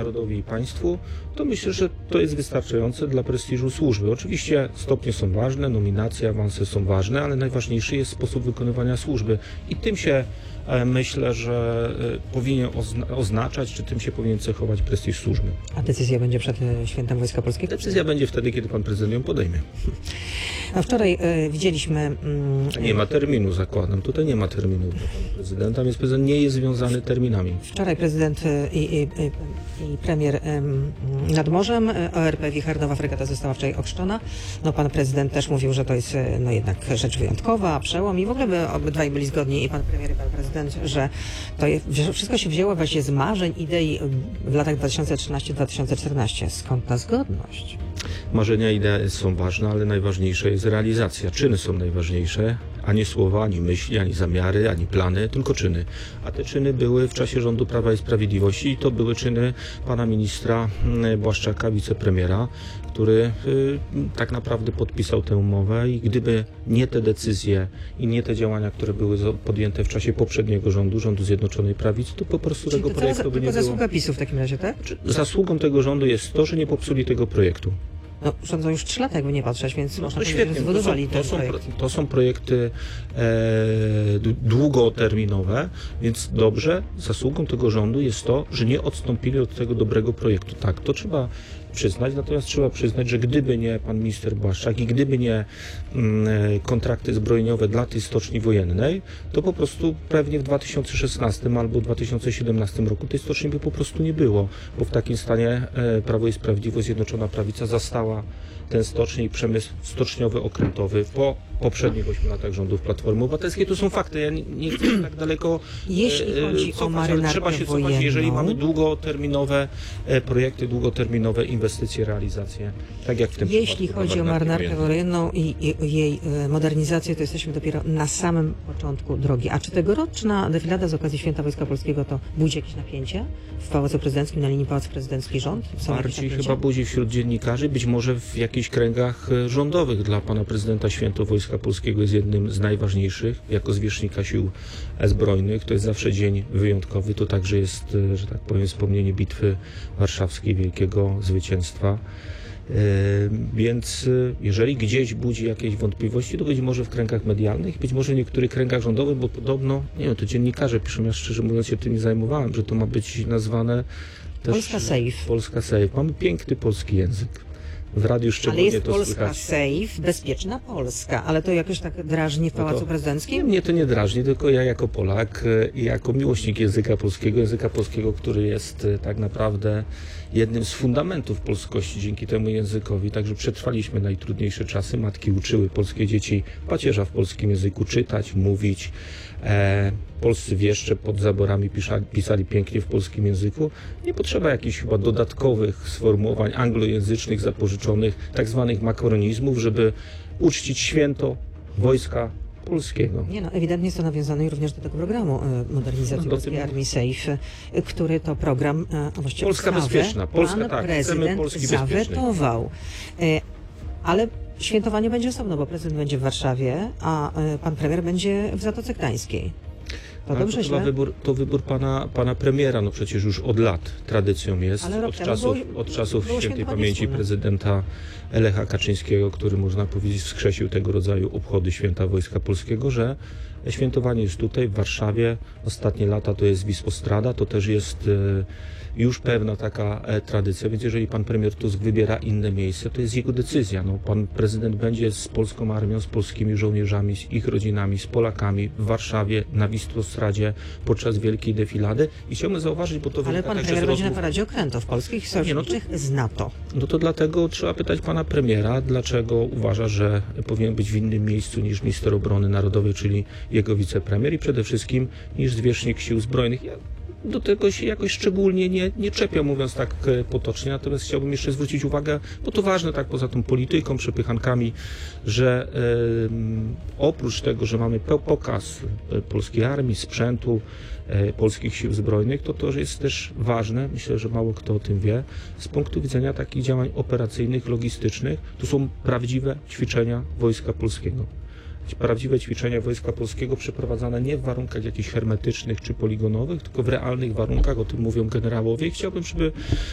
narodowi i państwu, to myślę, że to jest wystarczające dla prestiżu służby. Oczywiście stopnie są ważne, nominacje, awanse są ważne, ale najważniejszy jest sposób wykonywania służby i tym się myślę, że powinien oznaczać, czy tym się powinien cechować prestiż służby. A decyzja będzie przed Świętem Wojska Polskiego? Decyzja będzie wtedy, kiedy pan prezydent ją podejmie. No wczoraj widzieliśmy... Nie ma terminu, zakładam. Tutaj nie ma terminu dla pana prezydenta, więc prezydent nie jest związany terminami. Wczoraj prezydent i premier nad morzem, ORP Wicharnowa fregata została wczoraj ochrzczona. No pan prezydent też mówił, że to jest no jednak rzecz wyjątkowa, przełom i w ogóle by obydwaj byli zgodni, i pan premier, i pan prezydent, że to wszystko się wzięło właśnie z marzeń, idei w latach 2013-2014. Skąd ta zgodność? Marzenia i idee są ważne, ale najważniejsza jest realizacja. Czyny są najważniejsze, a nie słowa, ani myśli, ani zamiary, ani plany, tylko czyny. A te czyny były w czasie rządu Prawa i Sprawiedliwości i to były czyny pana ministra Błaszczaka, wicepremiera, który tak naprawdę podpisał tę umowę i gdyby nie te decyzje i nie te działania, które były podjęte w czasie poprzedniego rządu, rządu Zjednoczonej Prawicy, to po prostu tego projektu by nie było. Tylko zasługa PiS-u w takim razie, tak? Zasługą tego rządu jest to, że nie popsuli tego projektu. No, rządzą już 3 lata, jakby nie patrzeć, więc można powiedzieć, świetnie. że zbudowali ten projekt. To są projekty długoterminowe, więc dobrze, zasługą tego rządu jest to, że nie odstąpili od tego dobrego projektu. Tak, to trzeba przyznać, natomiast trzeba przyznać, że gdyby nie pan minister Błaszczak i gdyby nie kontrakty zbrojeniowe dla tej stoczni wojennej, to po prostu pewnie w 2016 albo 2017 roku tej stoczni by po prostu nie było, bo w takim stanie Prawo i Sprawiedliwość, Zjednoczona Prawica zastała ten stocznię i przemysł stoczniowy, okrętowy po poprzednich 8 latach rządów Platformy Obywatelskiej. To są fakty. Ja nie chcę tak daleko Jeśli chodzi o marynarkę trzeba się cofać, wojenną, jeżeli mamy długoterminowe projekty, długoterminowe inwestycje, realizacje, tak jak w tym jeśli przypadku chodzi o marynarkę wojenną i jej modernizację, to jesteśmy dopiero na samym początku drogi. A czy tegoroczna defilada z okazji Święta Wojska Polskiego to budzi jakieś napięcie w Pałacu Prezydenckim, na linii Pałac Prezydencki rząd? Bardziej chyba budzi wśród dziennikarzy, być może w jakichś kręgach rządowych. Dla pana prezydenta Święto Wojska Polskiego jest jednym z najważniejszych, jako zwierzchnika sił zbrojnych. To jest zawsze dzień wyjątkowy. To także jest, że tak powiem, wspomnienie Bitwy Warszawskiej, wielkiego zwycięstwa. Więc jeżeli gdzieś budzi jakieś wątpliwości, to być może w kręgach medialnych, być może w niektórych kręgach rządowych, bo podobno, nie wiem, to dziennikarze piszą, ja szczerze mówiąc się tym nie zajmowałem, że to ma być nazwane też Polska Safe. Polska Safe. Mamy piękny polski język. W radiu szczególnie ale jest to Polska słychać. Safe, bezpieczna Polska, ale to jakoś tak drażni w Pałacu Prezydenckim? Mnie to nie drażni, tylko ja jako Polak i jako miłośnik języka polskiego, który jest tak naprawdę jednym z fundamentów polskości dzięki temu językowi. Także przetrwaliśmy najtrudniejsze czasy. Matki uczyły polskie dzieci pacierza w polskim języku czytać, mówić. Polscy wieszcze pod zaborami pisali pięknie w polskim języku. Nie potrzeba jakichś chyba dodatkowych sformułowań anglojęzycznych, zapożyczonych, tak zwanych makaronizmów, żeby uczcić święto Wojska Polskiego. Nie, no ewidentnie jest to nawiązane również do tego programu modernizacji polskiej armii SAFE, który to program, a właściwie Polska bezpieczna. Polska, pan tak, prezydent Polski zawetował. Ale świętowanie będzie osobno, bo prezydent będzie w Warszawie, a pan premier będzie w Zatoce Gdańskiej. To dobrze, to chyba wybór pana premiera, no przecież już od lat tradycją jest, od czasów świętej pamięci prezydenta Lecha Kaczyńskiego, który można powiedzieć wskrzesił tego rodzaju obchody Święta Wojska Polskiego, że świętowanie jest tutaj, w Warszawie. Ostatnie lata to jest Wisłostrada, to też jest już pewna taka tradycja, więc jeżeli pan premier Tusk wybiera inne miejsce, to jest jego decyzja. No, pan prezydent będzie z polską armią, z polskimi żołnierzami, z ich rodzinami, z Polakami w Warszawie, na Wisłostradzie podczas wielkiej defilady i chciałbym zauważyć, bo to ale pan premier będzie na paradzie okrętów polskich sojuszniczych z NATO. No to dlatego trzeba pytać pana premiera, dlaczego uważa, że powinien być w innym miejscu niż minister obrony narodowej, czyli jego wicepremier i przede wszystkim niż zwierzchnik sił zbrojnych. Ja do tego się jakoś szczególnie nie czepiam, mówiąc tak potocznie, natomiast chciałbym jeszcze zwrócić uwagę, bo to ważne tak poza tą polityką, przepychankami, że oprócz tego, że mamy pokaz polskiej armii, sprzętu, polskich sił zbrojnych, to jest też ważne, myślę, że mało kto o tym wie, z punktu widzenia takich działań operacyjnych, logistycznych, to są prawdziwe ćwiczenia Wojska Polskiego. Prawdziwe ćwiczenia Wojska Polskiego przeprowadzane nie w warunkach jakichś hermetycznych czy poligonowych, tylko w realnych warunkach, o tym mówią generałowie. I chciałbym, żeby